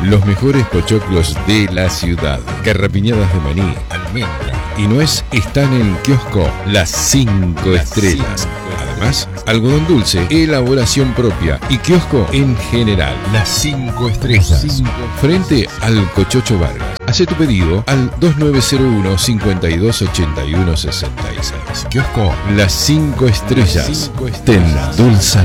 Los mejores pochoclos de la ciudad. Carrapiñadas de maní, almendra y nuez están en Kiosco Las 5 Estrellas. Además, algodón dulce, elaboración propia y kiosco en general. Las 5 Estrellas. Frente al Cochocho Vargas. Hace tu pedido al 2901 5281 66. Kiosco Las 5 Estrellas. Te endulza